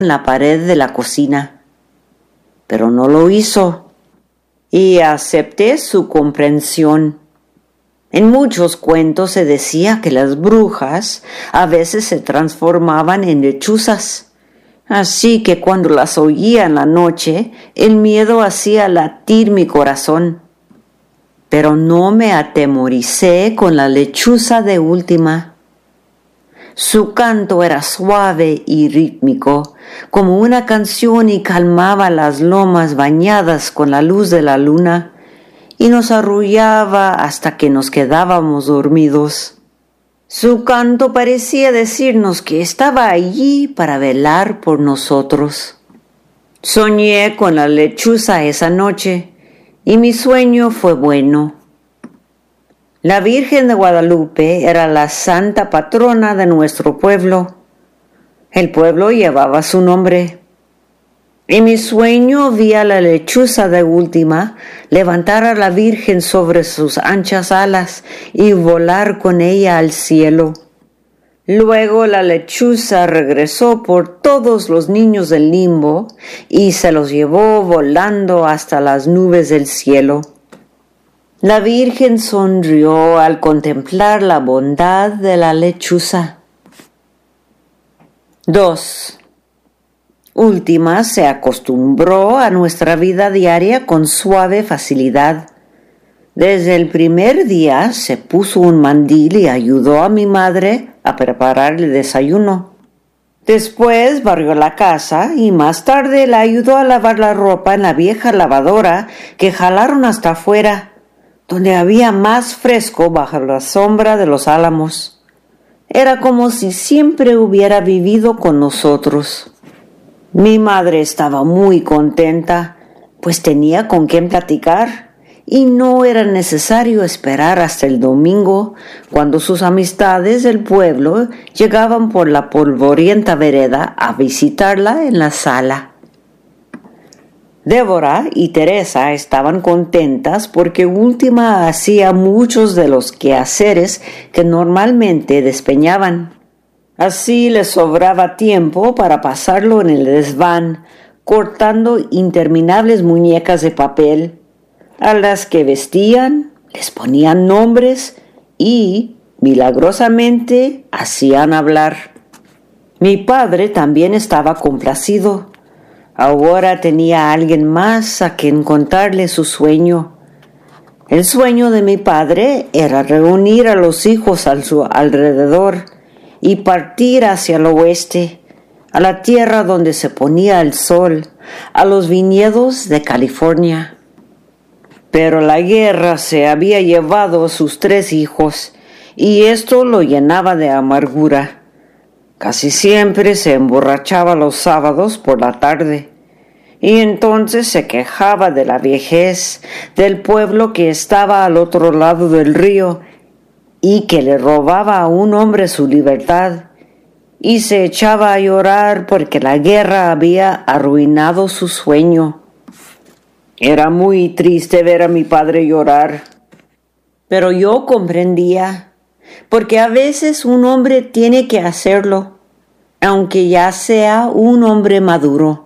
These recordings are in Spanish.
en la pared de la cocina, pero no lo hizo y acepté su comprensión. En muchos cuentos se decía que las brujas a veces se transformaban en lechuzas, así que cuando las oía en la noche, el miedo hacía latir mi corazón. Pero no me atemoricé con la lechuza de Última. Su canto era suave y rítmico, como una canción, y calmaba las lomas bañadas con la luz de la luna, y nos arrullaba hasta que nos quedábamos dormidos. Su canto parecía decirnos que estaba allí para velar por nosotros. Soñé con la lechuza esa noche, y mi sueño fue bueno. La Virgen de Guadalupe era la santa patrona de nuestro pueblo. El pueblo llevaba su nombre. En mi sueño vi a la lechuza de Última levantar a la Virgen sobre sus anchas alas y volar con ella al cielo. Luego la lechuza regresó por todos los niños del limbo y se los llevó volando hasta las nubes del cielo. La Virgen sonrió al contemplar la bondad de la lechuza. 2. Última se acostumbró a nuestra vida diaria con suave facilidad. Desde el primer día se puso un mandil y ayudó a mi madre a preparar el desayuno. Después barrió la casa y más tarde la ayudó a lavar la ropa en la vieja lavadora que jalaron hasta afuera, donde había más fresco bajo la sombra de los álamos. Era como si siempre hubiera vivido con nosotros. Mi madre estaba muy contenta, pues tenía con quién platicar y no era necesario esperar hasta el domingo, cuando sus amistades del pueblo llegaban por la polvorienta vereda a visitarla en la sala. Débora y Teresa estaban contentas porque Última hacía muchos de los quehaceres que normalmente despeñaban. Así les sobraba tiempo para pasarlo en el desván, cortando interminables muñecas de papel, a las que vestían, les ponían nombres y, milagrosamente, hacían hablar. Mi padre también estaba complacido. Ahora tenía a alguien más a quien contarle su sueño. El sueño de mi padre era reunir a los hijos a su alrededor y partir hacia el oeste, a la tierra donde se ponía el sol, a los viñedos de California. Pero la guerra se había llevado a sus 3 hijos, y esto lo llenaba de amargura. Casi siempre se emborrachaba los sábados por la tarde, y entonces se quejaba de la vejez del pueblo que estaba al otro lado del río y que le robaba a un hombre su libertad, y se echaba a llorar porque la guerra había arruinado su sueño. Era muy triste ver a mi padre llorar, pero yo comprendía, porque a veces un hombre tiene que hacerlo, aunque ya sea un hombre maduro.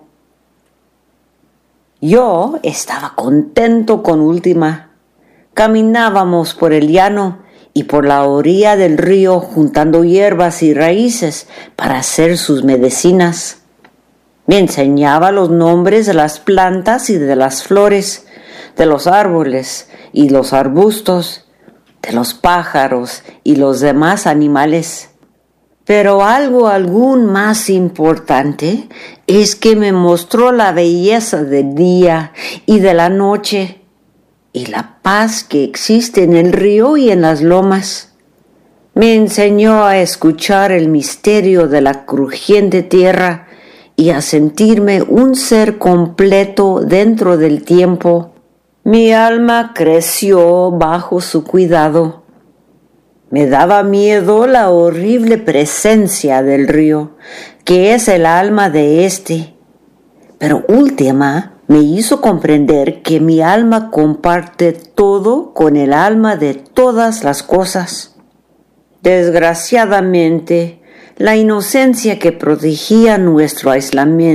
Yo estaba contento con Última. Caminábamos por el llano y por la orilla del río juntando hierbas y raíces para hacer sus medicinas. Me enseñaba los nombres de las plantas y de las flores, de los árboles y los arbustos, de los pájaros y los demás animales. Pero algo aún más importante es que me mostró la belleza del día y de la noche y la paz que existe en el río y en las lomas. Me enseñó a escuchar el misterio de la crujiente tierra y a sentirme un ser completo dentro del tiempo. Mi alma creció bajo su cuidado. Me daba miedo la horrible presencia del río, que es el alma de éste. Pero Última me hizo comprender que mi alma comparte todo con el alma de todas las cosas. Desgraciadamente, La inocencia que protegía nuestro aislamiento